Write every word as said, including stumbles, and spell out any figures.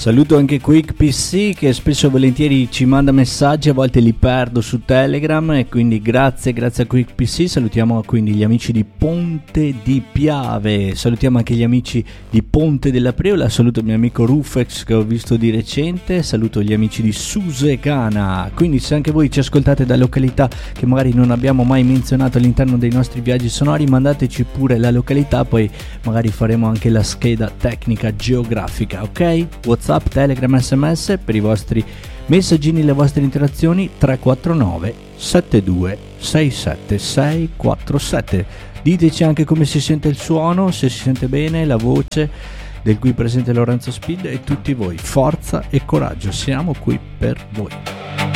Saluto anche Quick P C che spesso e volentieri ci manda messaggi, a volte li perdo su Telegram, e quindi grazie, grazie a Quick P C. Salutiamo quindi gli amici di Ponte di Piave, salutiamo anche gli amici di Ponte della Preola, saluto il mio amico Rufex che ho visto di recente, saluto gli amici di Susegana. Quindi se anche voi ci ascoltate da località che magari non abbiamo mai menzionato all'interno dei nostri viaggi sonori, mandateci pure la località, poi magari faremo anche la scheda tecnica geografica, ok? WhatsApp, Telegram, sms per i vostri messaggini, le vostre interazioni. Tre quattro nove sette due sei sette sei quattro sette. Diteci anche come si sente il suono, se si sente bene la voce del qui presente Lorenzo Speed, e tutti voi forza e coraggio, siamo qui per voi.